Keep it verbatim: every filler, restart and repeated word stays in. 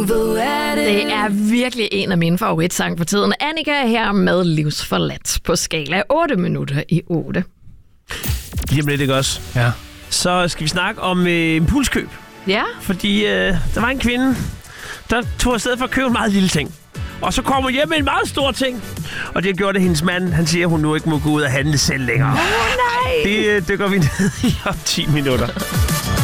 Det er virkelig en af mine favoritsange for tiden. Annika er her med Livsforladt på skala otte minutter i otte. Lige om lidt, ikke også? Ja. Så skal vi snakke om øh, impulskøb. Ja. Fordi øh, der var en kvinde, der tog afsted for at købe en meget lille ting. Og så kommer hun hjem med en meget stor ting. Og det gjorde det hendes mand. Han siger, at hun nu ikke må gå ud og handle selv længere. Åh, oh, nej! Det, det går vi ned i om ti minutter.